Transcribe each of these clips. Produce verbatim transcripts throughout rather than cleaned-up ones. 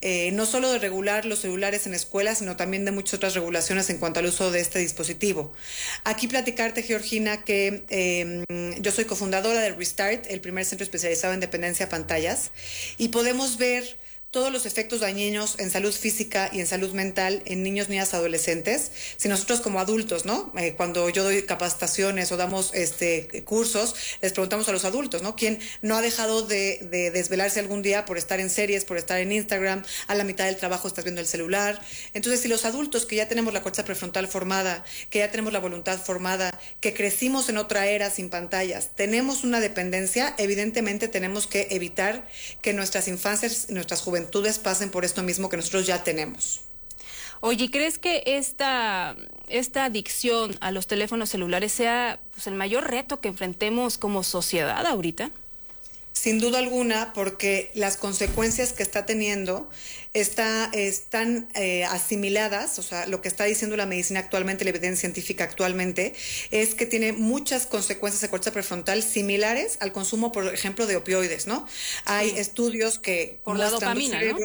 eh, no solo de regular los celulares en escuelas, sino también de muchas otras regulaciones en cuanto al uso de este dispositivo. Aquí platicarte, Georgina, que eh, yo soy cofundadora de Restart, el primer centro especializado en dependencia a pantallas, y podemos ver todos los efectos dañinos en salud física y en salud mental en niños, niñas, adolescentes. Si nosotros como adultos, ¿no? Eh, cuando yo doy capacitaciones o damos este cursos, les preguntamos a los adultos, ¿no? ¿Quién no ha dejado de, de desvelarse algún día por estar en series, por estar en Instagram? A la mitad del trabajo estás viendo el celular. Entonces, si los adultos que ya tenemos la corteza prefrontal formada, que ya tenemos la voluntad formada, que crecimos en otra era sin pantallas, tenemos una dependencia, evidentemente tenemos que evitar que nuestras infancias, nuestras juventudes pasen por esto mismo que nosotros ya tenemos. Oye, ¿crees que esta, esta adicción a los teléfonos celulares sea pues, el mayor reto que enfrentemos como sociedad ahorita? Sin duda alguna, porque las consecuencias que está teniendo está, están eh, asimiladas, o sea, lo que está diciendo la medicina actualmente, la evidencia científica actualmente, es que tiene muchas consecuencias de corteza prefrontal similares al consumo, por ejemplo, de opioides, ¿no? Hay sí. estudios que por la dopamina, ¿no?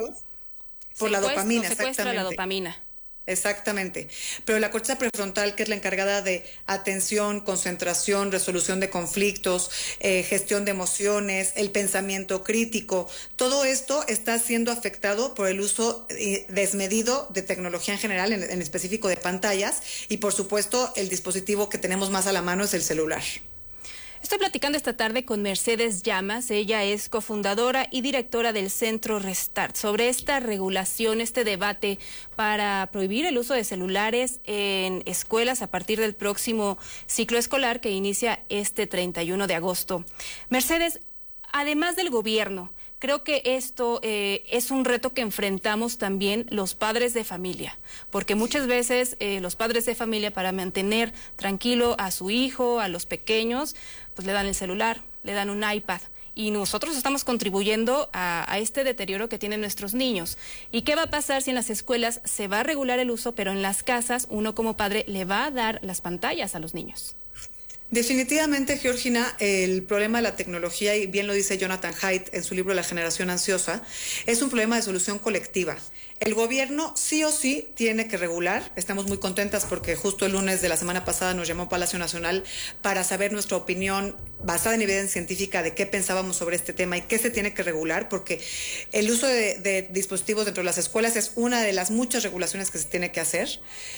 Por la dopamina, exactamente. la dopamina. Exactamente, pero la corteza prefrontal, que es la encargada de atención, concentración, resolución de conflictos, eh, gestión de emociones, el pensamiento crítico, todo esto está siendo afectado por el uso eh, desmedido de tecnología en general, en, en específico de pantallas, y por supuesto el dispositivo que tenemos más a la mano es el celular. Estoy platicando esta tarde con Mercedes Llamas. Ella es cofundadora y directora del Centro Restart sobre esta regulación, este debate para prohibir el uso de celulares en escuelas a partir del próximo ciclo escolar que inicia este treinta y uno de agosto. Mercedes, además del gobierno, creo que esto eh, es un reto que enfrentamos también los padres de familia, porque muchas veces eh, los padres de familia, para mantener tranquilo a su hijo, a los pequeños, pues le dan el celular, le dan un iPad. Y nosotros estamos contribuyendo a, a este deterioro que tienen nuestros niños. ¿Y qué va a pasar si en las escuelas se va a regular el uso, pero en las casas uno como padre le va a dar las pantallas a los niños? Definitivamente, Georgina, el problema de la tecnología, y bien lo dice Jonathan Haidt en su libro La generación ansiosa, es un problema de solución colectiva. El gobierno sí o sí tiene que regular. Estamos muy contentas porque justo el lunes de la semana pasada nos llamó Palacio Nacional para saber nuestra opinión basada en evidencia científica de qué pensábamos sobre este tema y qué se tiene que regular, porque el uso de, de dispositivos dentro de las escuelas es una de las muchas regulaciones que se tiene que hacer.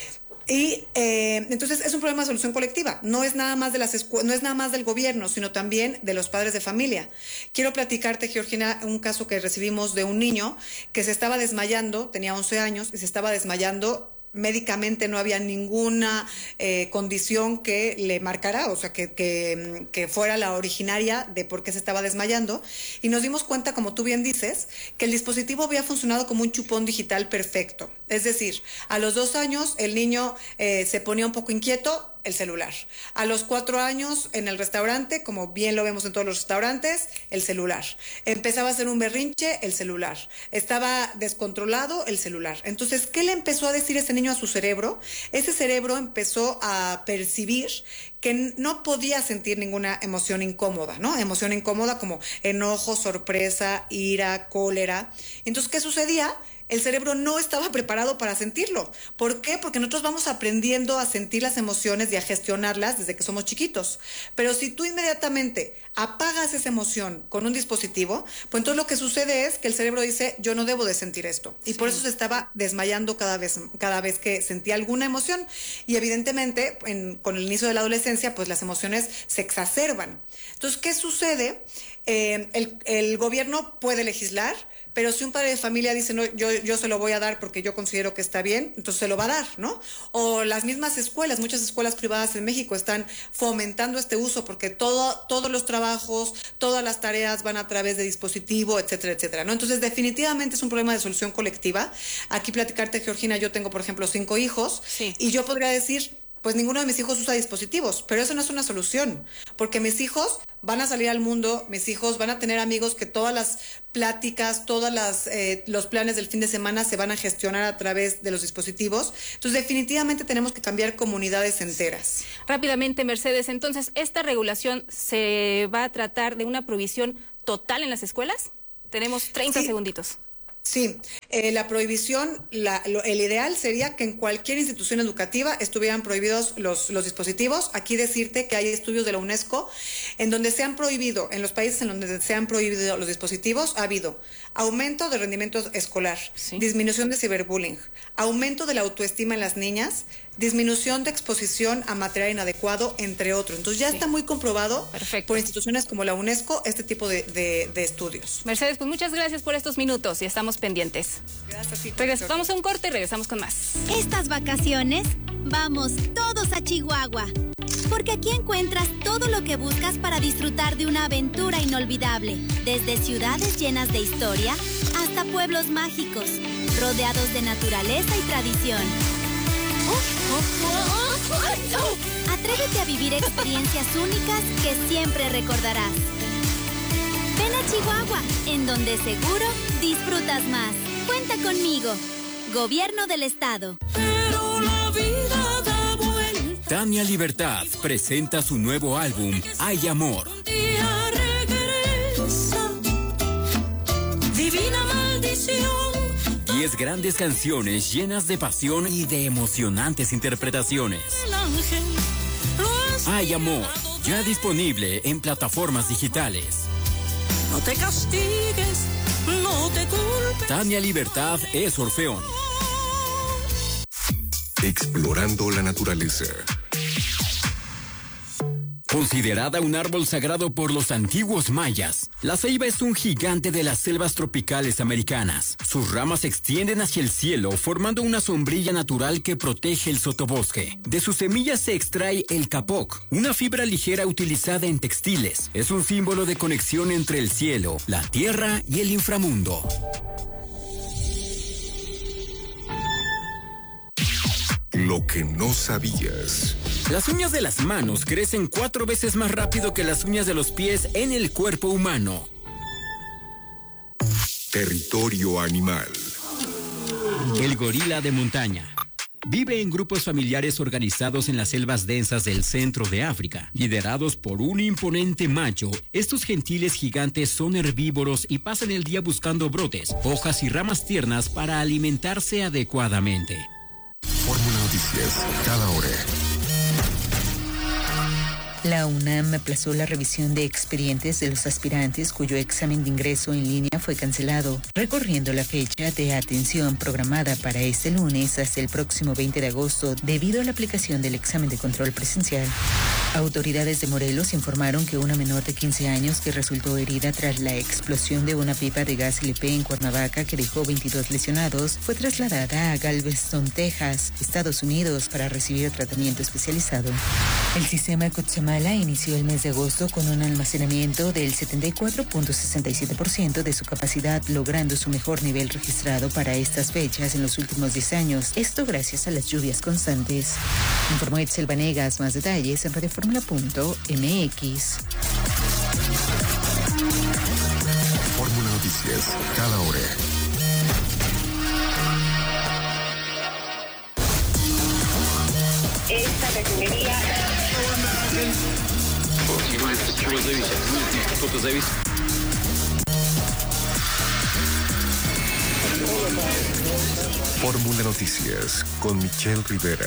Y eh, entonces es un problema de solución colectiva, no es nada más de las escu- no es nada más del gobierno, sino también de los padres de familia. Quiero platicarte, Georgina, un caso que recibimos de un niño que se estaba desmayando, tenía once años y se estaba desmayando. Médicamente no había ninguna eh, condición que le marcara, o sea, que, que, que fuera la originaria de por qué se estaba desmayando. Y nos dimos cuenta, como tú bien dices, que el dispositivo había funcionado como un chupón digital perfecto. Es decir, a los dos años el niño eh, se ponía un poco inquieto, el celular. A los cuatro años en el restaurante, como bien lo vemos en todos los restaurantes, el celular. Empezaba a hacer un berrinche, el celular. Estaba descontrolado, el celular. Entonces, ¿qué le empezó a decir ese niño a su cerebro? Ese cerebro empezó a percibir que no podía sentir ninguna emoción incómoda, ¿no? Emoción incómoda como enojo, sorpresa, ira, cólera. Entonces, ¿qué sucedía? El cerebro no estaba preparado para sentirlo. ¿Por qué? Porque nosotros vamos aprendiendo a sentir las emociones y a gestionarlas desde que somos chiquitos. Pero si tú inmediatamente apagas esa emoción con un dispositivo, pues entonces lo que sucede es que el cerebro dice, yo no debo de sentir esto. Y sí. Por eso se estaba desmayando cada vez, cada vez que sentía alguna emoción. Y evidentemente, en, con el inicio de la adolescencia, pues las emociones se exacerban. Entonces, ¿qué sucede? Eh, el, el gobierno puede legislar, pero si un padre de familia dice, no, yo, yo se lo voy a dar porque yo considero que está bien, entonces se lo va a dar, ¿no? O las mismas escuelas, muchas escuelas privadas en México están fomentando este uso porque todo, todos los trabajos, todas las tareas van a través de dispositivo, etcétera, etcétera, ¿no? Entonces, definitivamente es un problema de solución colectiva. Aquí platicarte, Georgina, yo tengo, por ejemplo, cinco hijos, sí. Y yo podría decir, pues ninguno de mis hijos usa dispositivos, pero eso no es una solución, porque mis hijos van a salir al mundo, mis hijos van a tener amigos que todas las pláticas, todos eh, los planes del fin de semana se van a gestionar a través de los dispositivos. Entonces, definitivamente tenemos que cambiar comunidades enteras. Rápidamente, Mercedes, entonces, ¿esta regulación se va a tratar de una prohibición total en las escuelas? Tenemos treinta sí. segunditos. Sí, Eh, la prohibición, la, lo, el ideal sería que en cualquier institución educativa estuvieran prohibidos los, los dispositivos. Aquí decirte que hay estudios de la UNESCO en donde se han prohibido, en los países en donde se han prohibido los dispositivos, ha habido aumento de rendimiento escolar, sí. disminución de ciberbullying, aumento de la autoestima en las niñas, disminución de exposición a material inadecuado, entre otros. Entonces ya sí. está muy comprobado Perfecto. por instituciones como la UNESCO este tipo de, de, de estudios. Mercedes, pues muchas gracias por estos minutos y estamos pendientes. Gracias. Sí, Regres- vamos a un corte y regresamos con más. Estas vacaciones, vamos todos a Chihuahua, porque aquí encuentras todo lo que buscas para disfrutar de una aventura inolvidable, desde ciudades llenas de historia hasta pueblos mágicos, rodeados de naturaleza y tradición. Atrévete a vivir experiencias únicas que siempre recordarás. Ven a Chihuahua, en donde seguro disfrutas más. Cuenta conmigo. Gobierno del Estado. Pero la vida da vuelta. Tania Libertad presenta su nuevo álbum, Hay Amor. Un día regresa. Divina maldición. Diez grandes canciones llenas de pasión y de emocionantes interpretaciones. El ángel lo Hay Amor, ya disponible en plataformas digitales. No te castigues, no te culpes. Tania Libertad es Orfeón. Explorando la naturaleza. Considerada un árbol sagrado por los antiguos mayas, la ceiba es un gigante de las selvas tropicales americanas. Sus ramas se extienden hacia el cielo, formando una sombrilla natural que protege el sotobosque. De sus semillas se extrae el capoc, una fibra ligera utilizada en textiles. Es un símbolo de conexión entre el cielo, la tierra y el inframundo. Lo que no sabías. Las uñas de las manos crecen cuatro veces más rápido que las uñas de los pies en el cuerpo humano. Territorio animal. El gorila de montaña. Vive en grupos familiares organizados en las selvas densas del centro de África, liderados por un imponente macho. Estos gentiles gigantes son herbívoros y pasan el día buscando brotes, hojas y ramas tiernas para alimentarse adecuadamente. Fórmula Noticias, cada hora. La UNAM aplazó la revisión de expedientes de los aspirantes cuyo examen de ingreso en línea fue cancelado, recorriendo la fecha de atención programada para este lunes hasta el próximo veinte de agosto debido a la aplicación del examen de control presencial. Autoridades de Morelos informaron que una menor de quince años que resultó herida tras la explosión de una pipa de gas L P en Cuernavaca que dejó veintidós lesionados fue trasladada a Galveston, Texas, Estados Unidos, para recibir tratamiento especializado. El sistema Cutzamala inició el mes de agosto con un almacenamiento del setenta y cuatro punto sesenta y siete por ciento de su capacidad, logrando su mejor nivel registrado para estas fechas en los últimos diez años. Esto gracias a las lluvias constantes. Informó Itzel Vanegas. Más detalles en radioformula punto m x. Fórmula Noticias, cada hora. Esta refinería. Fórmula Noticias con Michelle Rivera.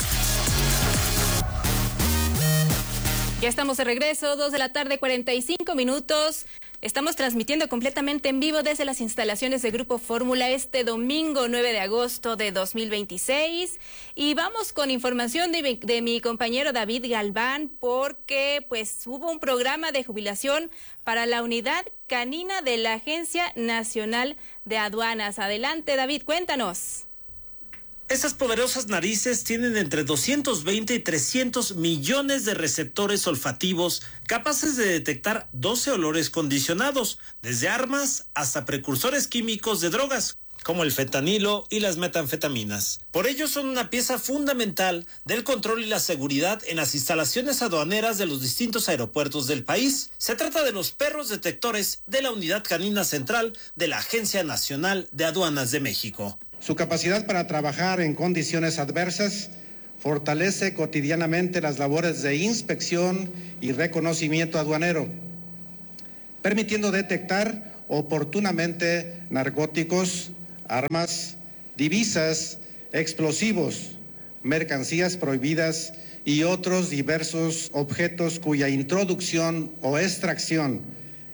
Ya estamos de regreso, dos de la tarde, cuarenta y cinco minutos. Estamos transmitiendo completamente en vivo desde las instalaciones de Grupo Fórmula este domingo nueve de agosto de dos mil veintiséis. Y vamos con información de mi, de mi compañero David Galván, porque pues hubo un programa de jubilación para la unidad canina de la Agencia Nacional de Aduanas. Adelante, David, cuéntanos. Estas poderosas narices tienen entre doscientos veinte y trescientos millones de receptores olfativos capaces de detectar doce olores condicionados, desde armas hasta precursores químicos de drogas, como el fentanilo y las metanfetaminas. Por ello son una pieza fundamental del control y la seguridad en las instalaciones aduaneras de los distintos aeropuertos del país. Se trata de los perros detectores de la Unidad Canina Central de la Agencia Nacional de Aduanas de México. Su capacidad para trabajar en condiciones adversas fortalece cotidianamente las labores de inspección y reconocimiento aduanero, permitiendo detectar oportunamente narcóticos, armas, divisas, explosivos, mercancías prohibidas y otros diversos objetos cuya introducción o extracción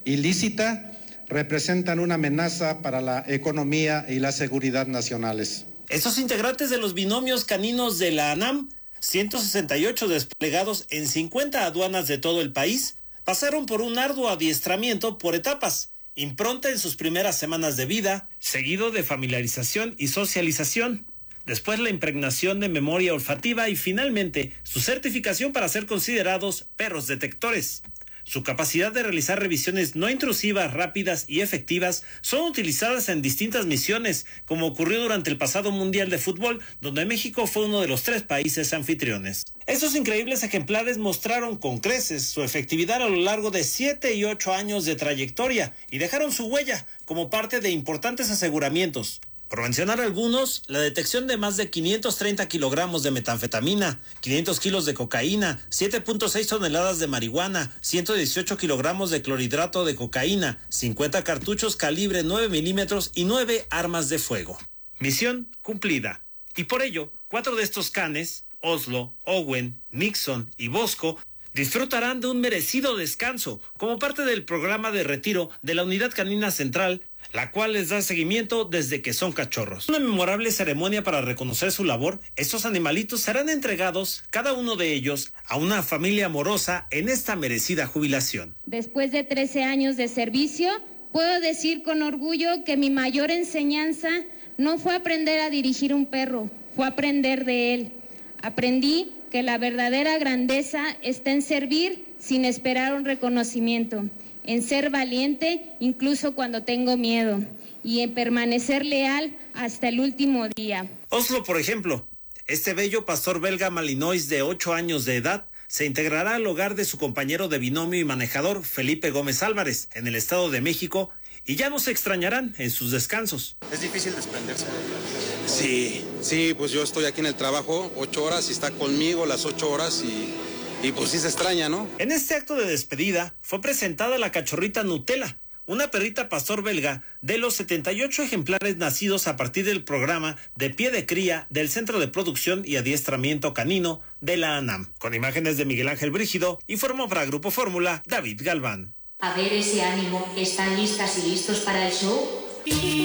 ilícita representan una amenaza para la economía y la seguridad nacionales. Estos integrantes de los binomios caninos de la ANAM, ciento sesenta y ocho desplegados en cincuenta aduanas de todo el país, pasaron por un arduo adiestramiento por etapas, impronta en sus primeras semanas de vida, seguido de familiarización y socialización, después la impregnación de memoria olfativa y finalmente su certificación para ser considerados perros detectores. Su capacidad de realizar revisiones no intrusivas, rápidas y efectivas son utilizadas en distintas misiones, como ocurrió durante el pasado Mundial de Fútbol, donde México fue uno de los tres países anfitriones. Estos increíbles ejemplares mostraron con creces su efectividad a lo largo de siete y ocho años de trayectoria y dejaron su huella como parte de importantes aseguramientos. Por mencionar algunos, la detección de más de quinientos treinta kilogramos de metanfetamina, quinientos kilos de cocaína, siete punto seis toneladas de marihuana, ciento dieciocho kilogramos de clorhidrato de cocaína, cincuenta cartuchos calibre nueve milímetros y nueve armas de fuego. Misión cumplida. Y por ello, cuatro de estos canes, Oslo, Owen, Nixon y Bosco, disfrutarán de un merecido descanso como parte del programa de retiro de la Unidad Canina Central, la cual les da seguimiento desde que son cachorros. Una memorable ceremonia para reconocer su labor, estos animalitos serán entregados, cada uno de ellos, a una familia amorosa en esta merecida jubilación. Después de trece años de servicio, puedo decir con orgullo que mi mayor enseñanza no fue aprender a dirigir un perro, fue aprender de él. Aprendí que la verdadera grandeza está en servir sin esperar un reconocimiento, en ser valiente incluso cuando tengo miedo y en permanecer leal hasta el último día. Oslo, por ejemplo, este bello pastor belga malinois de ocho años de edad se integrará al hogar de su compañero de binomio y manejador Felipe Gómez Álvarez en el Estado de México y ya no se extrañarán en sus descansos. ¿Es difícil desprenderse de él? Sí, sí, pues yo estoy aquí en el trabajo ocho horas y está conmigo las ocho horas y... Y pues sí se extraña, ¿no? En este acto de despedida fue presentada la cachorrita Nutella, una perrita pastor belga de los setenta y ocho ejemplares nacidos a partir del programa de pie de cría del Centro de Producción y Adiestramiento Canino de la ANAM. Con imágenes de Miguel Ángel Brígido, informó para Grupo Fórmula David Galván. A ver ese ánimo, ¿están listas y listos para el show?